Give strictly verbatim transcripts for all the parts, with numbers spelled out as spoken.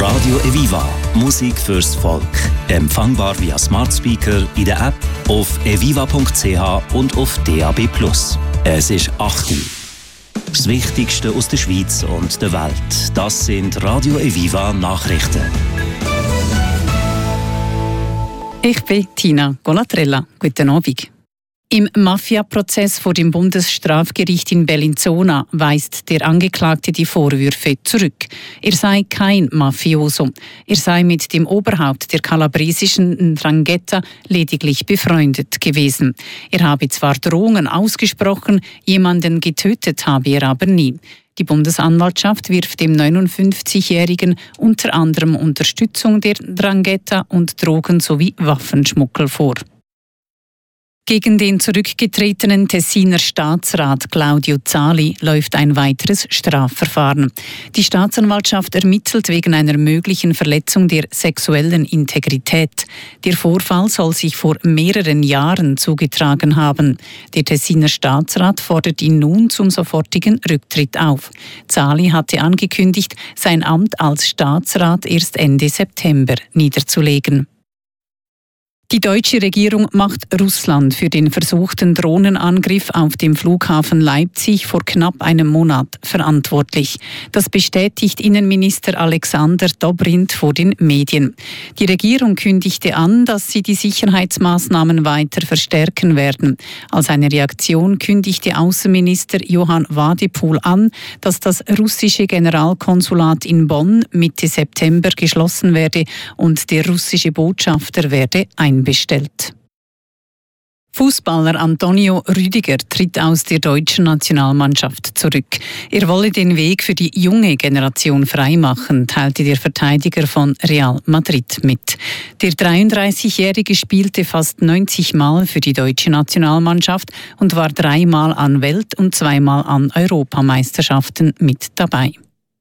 Radio Eviva. Musik fürs Volk. Empfangbar via Smart Speaker, in der App, auf eviva punkt c h und auf D A B plus. Es ist acht Uhr. Das Wichtigste aus der Schweiz und der Welt. Das sind Radio Eviva Nachrichten. Ich bin Tina Golatrella. Guten Abend. Im Mafia-Prozess vor dem Bundesstrafgericht in Bellinzona weist der Angeklagte die Vorwürfe zurück. Er sei kein Mafioso. Er sei mit dem Oberhaupt der kalabresischen Ndrangheta lediglich befreundet gewesen. Er habe zwar Drohungen ausgesprochen, jemanden getötet habe er aber nie. Die Bundesanwaltschaft wirft dem neunundfünfzigjährigen unter anderem Unterstützung der Ndrangheta und Drogen- sowie Waffenschmuggel vor. Gegen den zurückgetretenen Tessiner Staatsrat Claudio Zali läuft ein weiteres Strafverfahren. Die Staatsanwaltschaft ermittelt wegen einer möglichen Verletzung der sexuellen Integrität. Der Vorfall soll sich vor mehreren Jahren zugetragen haben. Der Tessiner Staatsrat fordert ihn nun zum sofortigen Rücktritt auf. Zali hatte angekündigt, sein Amt als Staatsrat erst Ende September niederzulegen. Die deutsche Regierung macht Russland für den versuchten Drohnenangriff auf dem Flughafen Leipzig vor knapp einem Monat verantwortlich. Das bestätigt Innenminister Alexander Dobrindt vor den Medien. Die Regierung kündigte an, dass sie die Sicherheitsmaßnahmen weiter verstärken werden. Als eine Reaktion kündigte Außenminister Johann Wadephul an, dass das russische Generalkonsulat in Bonn Mitte September geschlossen werde und der russische Botschafter werde einbestellt. Fußballer Antonio Rüdiger tritt aus der deutschen Nationalmannschaft zurück. Er wolle den Weg für die junge Generation freimachen, teilte der Verteidiger von Real Madrid mit. Der dreiunddreißigjährige spielte fast neunzig Mal für die deutsche Nationalmannschaft und war dreimal an Welt- und zweimal an Europameisterschaften mit dabei.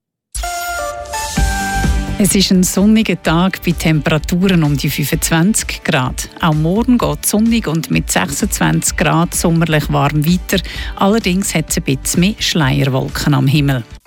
Es ist ein sonniger Tag bei Temperaturen um die fünfundzwanzig Grad. Auch morgen geht es sonnig und mit sechsundzwanzig Grad sommerlich warm weiter. Allerdings hat es ein bisschen mehr Schleierwolken am Himmel.